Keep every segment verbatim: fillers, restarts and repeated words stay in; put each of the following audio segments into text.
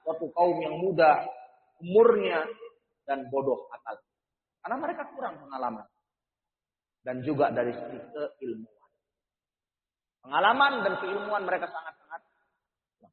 suatu kaum yang muda umurnya dan bodoh akal. Karena mereka kurang pengalaman. Dan juga dari segi keilmuan. Pengalaman dan keilmuan mereka sangat-sangat kurang.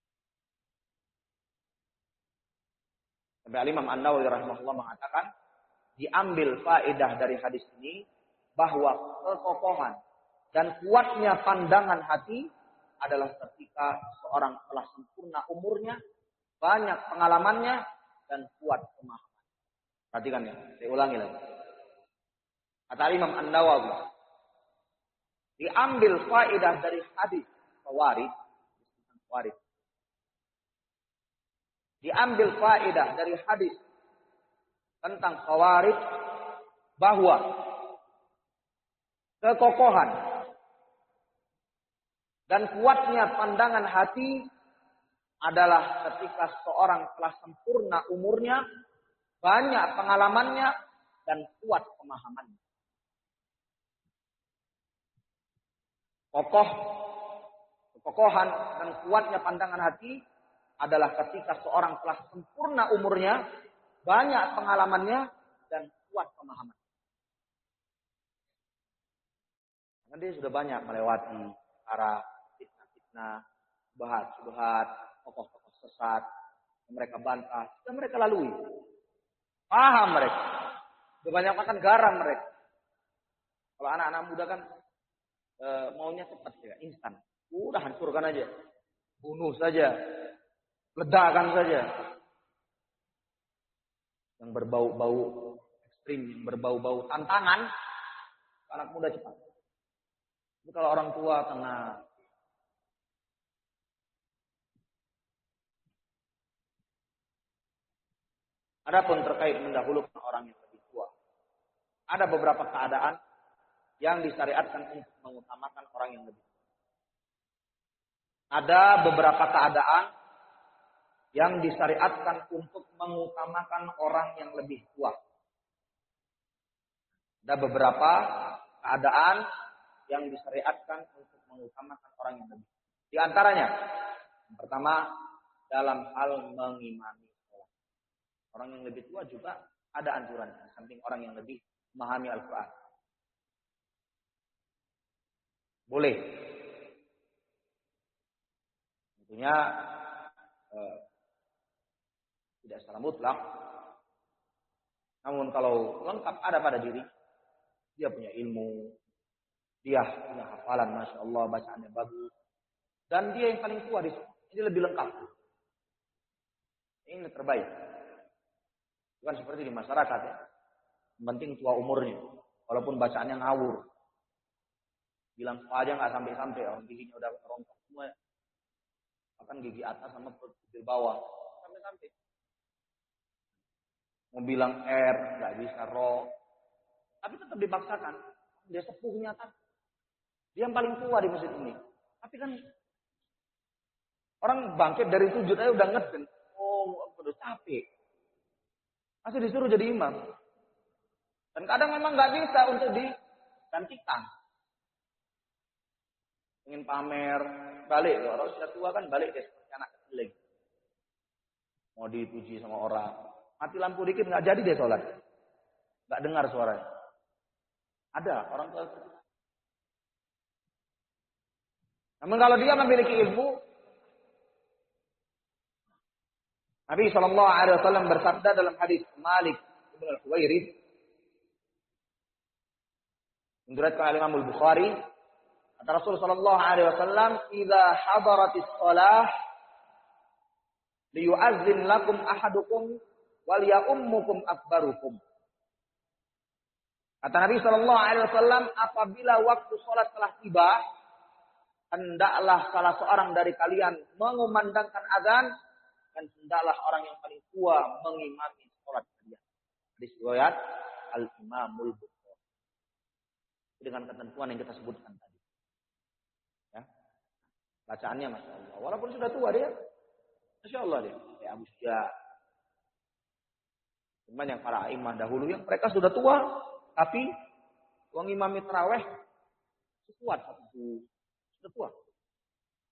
Sampai Imam An-Nawawi rahimahullah mengatakan, diambil faedah dari hadis ini bahwa kekokohan dan kuatnya pandangan hati adalah ketika seorang telah sempurna umurnya, banyak pengalamannya, dan kuat pemahaman. Perhatikan ya, saya ulangi lagi. Kata Imam An-Nawawi, diambil faedah dari hadis Khawarij, Khawarij. Diambil faedah dari hadis tentang Khawarij bahwa kekokohan dan kuatnya pandangan hati adalah ketika seorang telah sempurna umurnya, banyak pengalamannya, dan kuat pemahamannya. Kokoh, kekokohan dan kuatnya pandangan hati adalah ketika seorang telah sempurna umurnya, banyak pengalamannya, dan kuat pemahaman. Karena dia sudah banyak melewati para fitnah-fitnah, subhat-subhat, tokoh-tokoh sesat, yang mereka bantah, dan mereka lalui. Paham mereka. Sudah banyak makan garam mereka. Kalau anak-anak muda kan e, maunya cepat ya, instan. Udah hancurkan aja. Bunuh saja. Ledakan saja. Yang berbau-bau ekstrim, yang berbau-bau tantangan, anak muda cepat. Tapi kalau orang tua tenang. Adapun terkait mendahulukan orang yang lebih tua, ada beberapa keadaan yang disyariatkan untuk mengutamakan orang yang lebih tua. Ada beberapa keadaan yang disyariatkan untuk mengutamakan orang yang lebih tua. Ada beberapa keadaan yang disyariatkan untuk mengutamakan orang yang lebih tua. Di antaranya, yang pertama, dalam hal mengimami sholat. Orang yang lebih tua juga ada anjuran, samping orang yang lebih memahami Al-Quran. Boleh. Tentunya eh, tidak secara mutlak. Namun kalau lengkap ada pada diri, dia punya ilmu, dia punya hafalan, Masya Allah, bacaannya bagus, dan dia yang paling tua di sana, ini lebih lengkap. Ini terbaik. Bukan seperti di masyarakat ya. Yang penting tua umurnya, walaupun bacaannya ngawur. Bilang aja nggak sampai-sampai, orang giginya udah rontok semua. Bahkan gigi atas sama gigi bawah sampai-sampai. Mau bilang R, nggak bisa ro, tapi tetap dipaksakan. Dia sepuhnya kan, dia yang paling tua di masjid ini. Tapi kan orang bangkit dari sujud aja udah ngeden. Oh, udah capek. Masih disuruh jadi imam. Dan kadang memang nggak bisa untuk digantikan. Ingin pamer, balik. Kalau sudah tua kan balik deh seperti anak kecil lagi. Mau dipuji sama orang. Mati lampu dikit nggak jadi deh sholat. Nggak dengar suaranya. Ada orang tua seperti itu. Namun kalau dia memiliki ilmu, Nabi shallallahu alaihi wasallam bersabda dalam hadis Malik bin Al-Huwairith, diriwayatkan oleh Imam Al-Bukhari, kata Rasul shallallahu alaihi wasallam, "Idza hadaratis shalah liyu'azzin lakum ahadukum wal ya'ummukum akbarukum." Kata Nabi shallallahu alaihi wasallam, apabila waktu salat telah tiba, hendaklah salah seorang dari kalian mengumandangkan azan, dan hendaklah orang yang paling tua mengimami salat kalian. Hadis riwayat Al-Imamul Bukhari. Dengan ketentuan yang kita sebutkan tadi. Ya. Bacaannya Masya Allah. Walaupun sudah tua dia, Masya Allah dia. Kayak Abu Syja. Cuman yang para imam dahulu yang mereka sudah tua, tapi mengimami tarawih sekuat satu sudah tua.